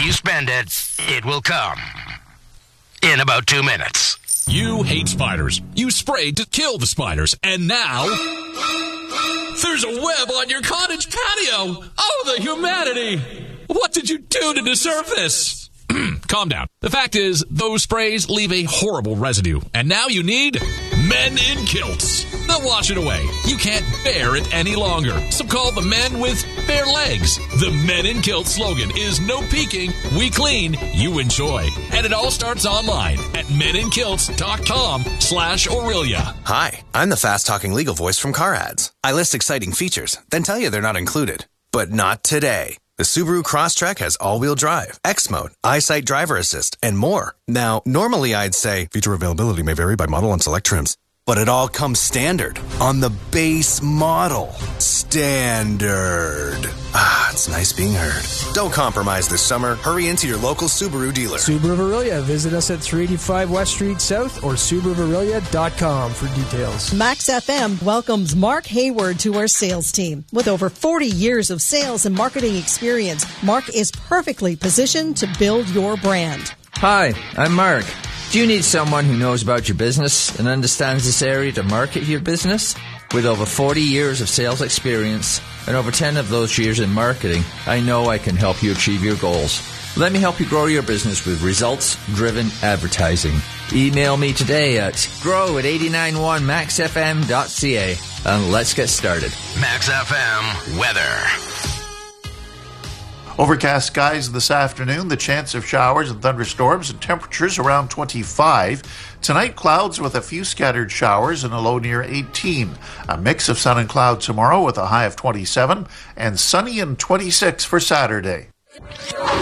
you spend it, it will come in about 2 minutes. You hate spiders. You sprayed to kill the spiders. And now there's a web on your cottage patio. Oh, the humanity. What did you do to deserve this? Calm down. The fact is, those sprays leave a horrible residue. And now you need Men in Kilts. They'll wash it away. You can't bear it any longer. So call the men with bare legs. The Men in Kilts slogan is no peeking, we clean, you enjoy. And it all starts online at meninkilts.com/Aurelia. Hi, I'm the fast-talking legal voice from Car Ads. I list exciting features, then tell you they're not included. But not today. The Subaru Crosstrek has all-wheel drive, X-Mode, EyeSight driver assist, and more. Now, normally I'd say feature availability may vary by model and select trims, but it all comes standard on the base model. Standard. Ah, it's nice being heard. Don't compromise this summer. Hurry into your local Subaru dealer. Subaru of Aurelia. Visit us at 385 West Street South or SubaruofAurelia.com for details. Max FM welcomes Mark Hayward to our sales team. With over 40 years of sales and marketing experience, Mark is perfectly positioned to build your brand. Hi, I'm Mark. Do you need someone who knows about your business and understands this area to market your business? With over 40 years of sales experience and over 10 of those years in marketing, I know I can help you achieve your goals. Let me help you grow your business with results-driven advertising. Email me today at grow@891maxfm.ca and let's get started. Max FM weather. Overcast skies this afternoon, the chance of showers and thunderstorms, and temperatures around 25. Tonight, clouds with a few scattered showers and a low near 18. A mix of sun and cloud tomorrow with a high of 27, and sunny and 26 for Saturday.